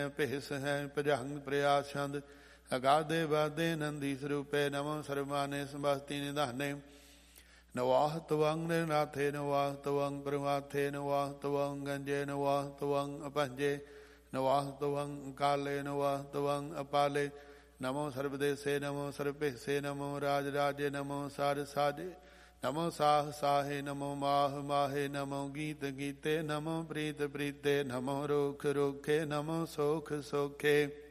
ਭੇਸ ਹੈ ਭਜੰਗ ਪ੍ਰਿਆ ਛੰਦ ਅਗਾਧੇ ਵਾਦੇ ਨੰਦੀ ਸਰੂਪੇ ਨਮੋ ਸਰਮਾਨੇ ਸੰਭਾਸਤੀ ਨਿਧਾਨੇ ਨਵਾਹ ਤਵੰਗ ਨਿਰਨਾਥੇ ਨਵਾਹ ਤਵੰਗ ਪਰਮਾਥੇ ਨਵਾਹ ਤਵੰਗ ਗੰਜੇ ਨਵਾਹ ਤਵੰਗ ਅਪੰਜੇ ਨਵਾਹ ਤਵੰਗ ਕਾਲੇ ਨਵਾਹ ਤਵੰਗ ਅਪਾਲੇ ਨਮੋ ਸਰਬਦੇਸੇ ਨਮੋ ਸਰਭੇਸੇ ਨਮੋ ਰਾਜ ਰਾਜੇ ਨਮੋ ਸਾਰ ਸਾਜੇ ਨਮੋ ਸਾਹ ਸਾਹੇ ਨਮੋ ਮਾਹ ਮਾਹੇ ਨਮੋ ਗੀਤ ਗੀਤੇ ਨਮੋ ਪ੍ਰੀਤ ਪ੍ਰੀਤੇ ਨਮੋ ਰੁਖ ਰੁਖੇ ਨਮੋ ਸੋਖ ਸੋਖੇ